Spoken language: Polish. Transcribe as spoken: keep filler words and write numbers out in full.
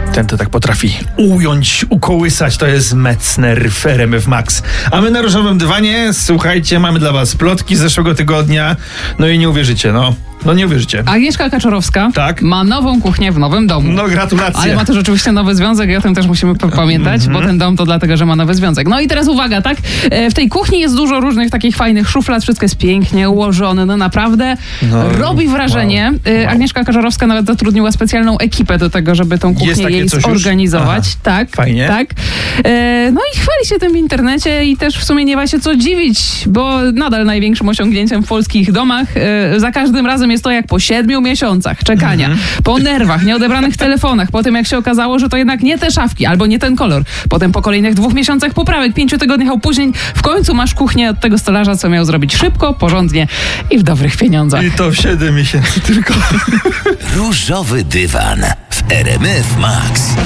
Ten to tak potrafi ująć, ukołysać. To jest Metzner w R M F Max. A my na różowym dywanie, słuchajcie, mamy dla was plotki z zeszłego tygodnia. No i nie uwierzycie, no. No nie uwierzycie. Agnieszka Kaczorowska tak? ma nową kuchnię w nowym domu. No gratulacje. Ale ma też oczywiście nowy związek i o tym też musimy p- pamiętać, mm-hmm. bo ten dom to dlatego, że ma nowy związek. No i teraz uwaga, tak? W tej kuchni jest dużo różnych takich fajnych szuflad, wszystko jest pięknie ułożone, no naprawdę no, robi wrażenie. Wow. Wow. Agnieszka Kaczorowska nawet zatrudniła specjalną ekipę do tego, żeby tą kuchnię jej zorganizować. Tak, fajnie. Tak. No i chwali się tym w internecie i też w sumie nie ma się co dziwić, bo nadal największym osiągnięciem w polskich domach za każdym razem jest to jak po siedmiu miesiącach czekania, mm-hmm. po nerwach, nieodebranych telefonach, po tym jak się okazało, że to jednak nie te szafki, albo nie ten kolor. Potem po kolejnych dwóch miesiącach poprawek, pięciu tygodniach opóźnień, w końcu masz kuchnię od tego stolarza, co miał zrobić szybko, porządnie i w dobrych pieniądzach. I to w siedem miesięcy tylko. Różowy dywan w R M F Max.